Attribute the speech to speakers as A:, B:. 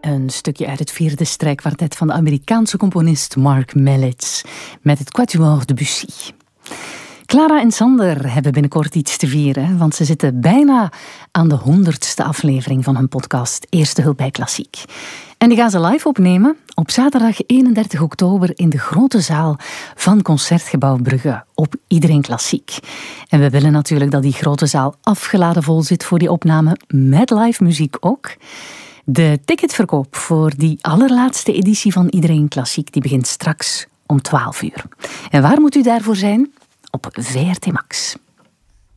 A: een stukje uit het vierde strijkkwartet van de Amerikaanse componist Mark Mellits met het Quatuor Debussy. Clara en Sander hebben binnenkort iets te vieren, want ze zitten bijna aan de 100ste aflevering van hun podcast Eerste Hulp bij Klassiek. En die gaan ze live opnemen op zaterdag 31 oktober in de grote zaal van Concertgebouw Brugge op Iedereen Klassiek. En we willen natuurlijk dat die grote zaal afgeladen vol zit voor die opname, met live muziek ook. De ticketverkoop voor die allerlaatste editie van Iedereen Klassiek die begint straks om 12 uur. En waar moet u daarvoor zijn? Op VRT Max.